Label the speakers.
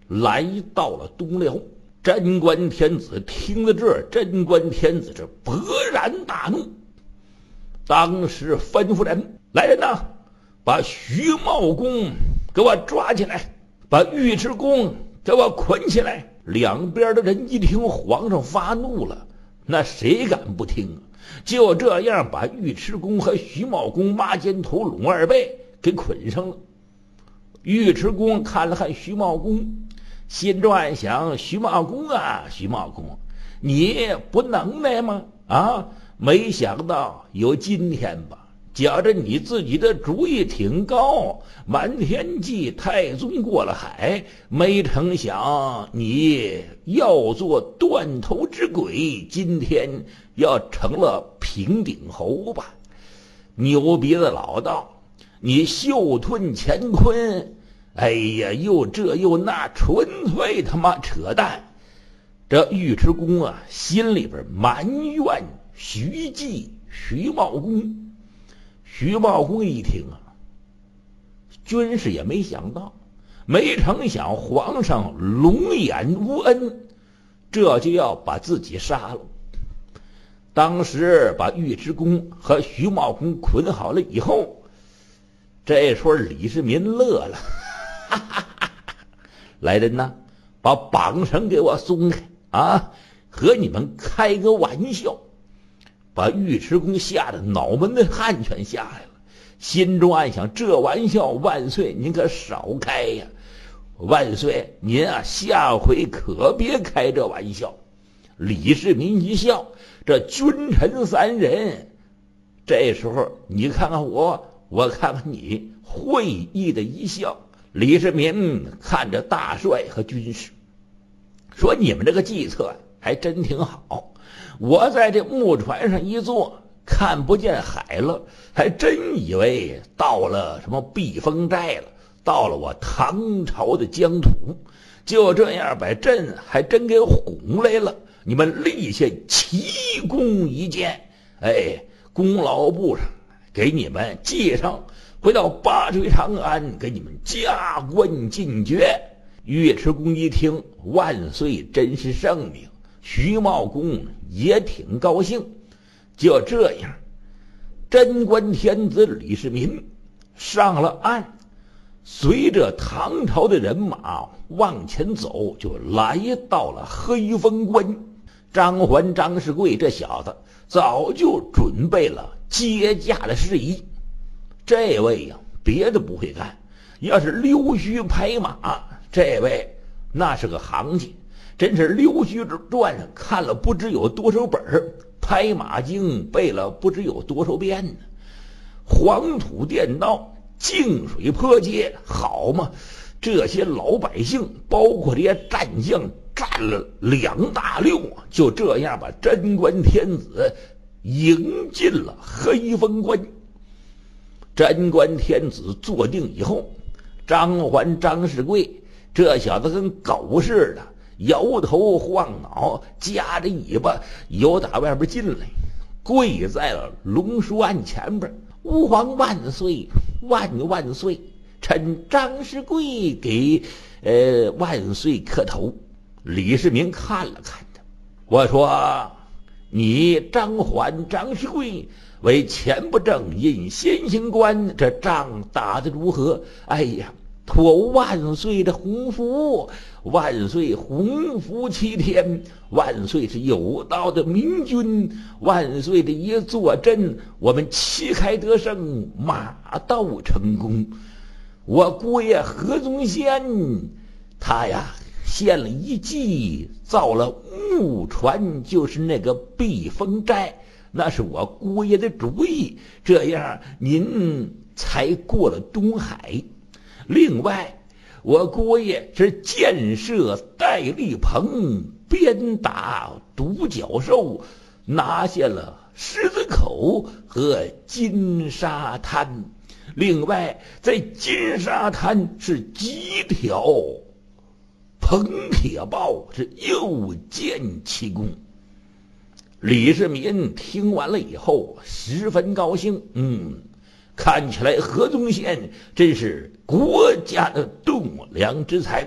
Speaker 1: 来到了东辽。贞观天子听了这，贞观天子这勃然大怒，当时吩咐人：来人呐，把徐茂公给我抓起来，把尉迟恭给我捆起来。两边的人一听皇上发怒了，那谁敢不听啊？就这样把尉迟恭和徐茂公抹肩头拢二背给捆上了。尉迟恭看了看徐茂公，心中暗想：徐茂公啊，徐茂公，你不能耐吗？啊，没想到有今天吧，觉着你自己的主意挺高，瞒天计，太宗过了海，没成想你要做断头之鬼，今天要成了平顶侯吧？牛鼻子老道，你袖吞乾坤，哎呀，又这又那，纯粹他妈扯淡！这尉迟恭啊，心里边埋怨徐继、徐茂公。徐茂公一听啊，军士也没想到，没成想皇上龙颜无恩，这就要把自己杀了。当时把尉迟恭和徐茂公捆好了以后，这时候李世民乐了，哈哈哈！来人呐，把绑绳给我松开啊！和你们开个玩笑。把尉迟恭吓得脑门的汗全下来了，心中暗想：这玩笑万岁您可少开呀！万岁您啊，下回可别开这玩笑。李世民一笑，这君臣三人，这时候你看看我看看你，会意的一笑。李世民看着大帅和军士，说：你们这个计策还真挺好，我在这木船上一坐，看不见海了，还真以为到了什么避风寨了，到了我唐朝的疆土。就这样把朕还真给哄来了，你们立下奇功一件，哎，功劳簿上给你们记上，回到八水长安给你们加官进爵。尉迟恭一听，万岁真是圣明，徐茂公也挺高兴。就这样，贞观天子李世民上了岸，随着唐朝的人马往前走，就来到了黑风关。张环、张世贵这小子早就准备了接驾的事宜。这位呀，别的不会干，要是溜须拍马，这位那是个行家，真是溜须传上看了不知有多少本，拍马经背了不知有多少遍呢。黄土垫道，净水坡街，好嘛，这些老百姓包括这些战将占了2大溜，就这样把贞观天子迎进了黑风关。贞观天子坐定以后，张环、张世贵这小子跟狗似的，摇头晃脑，夹着尾巴由打外边进来，跪在了龙书案前边。吾皇万岁，万万岁！臣张世贵给万岁磕头。李世民看了看他，我说：你张环、张世贵为前不正引先行官，这仗打得如何？哎呀，托万岁的洪福，万岁洪福齐天，万岁是有道的明君，万岁的一坐镇，我们旗开得胜，马到成功。我姑爷何宗宪他呀献了一计，造了木船，就是那个避风寨，那是我姑爷的主意，这样您才过了东海。另外，我姑爷是建设戴笠棚，鞭打独角兽，拿下了狮子口和金沙滩。另外，在金沙滩是几条彭铁豹，是又见奇功。李世民听完了以后十分高兴，看起来何宗宪真是国家的栋梁之才。